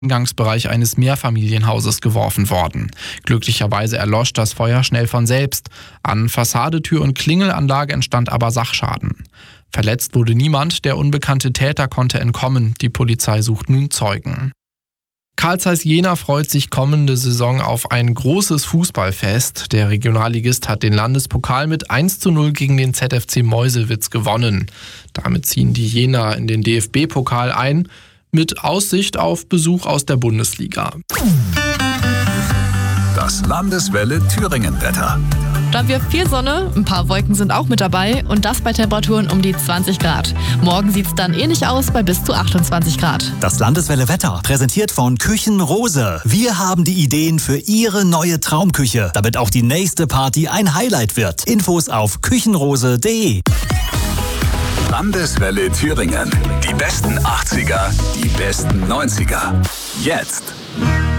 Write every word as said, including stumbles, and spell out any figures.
Eingangsbereich eines Mehrfamilienhauses geworfen worden. Glücklicherweise erlosch das Feuer schnell von selbst. An Fassade, Tür und Klingelanlage entstand aber Sachschaden. Verletzt wurde niemand, der unbekannte Täter konnte entkommen. Die Polizei sucht nun Zeugen. Carl Zeiss Jena freut sich kommende Saison auf ein großes Fußballfest. Der Regionalligist hat den Landespokal mit eins zu null gegen den Z F C Meuselwitz gewonnen. Damit ziehen die Jener in den D F B-Pokal ein, mit Aussicht auf Besuch aus der Bundesliga. Das Landeswelle Thüringen-Wetter. Da haben wir viel Sonne, ein paar Wolken sind auch mit dabei und das bei Temperaturen um die zwanzig Grad. Morgen sieht es dann ähnlich aus bei bis zu achtundzwanzig Grad. Das Landeswelle Wetter, präsentiert von Küchenrose. Wir haben die Ideen für Ihre neue Traumküche, damit auch die nächste Party ein Highlight wird. Infos auf küchenrose punkt de. Landeswelle Thüringen. Die besten achtziger, die besten neunziger. Jetzt.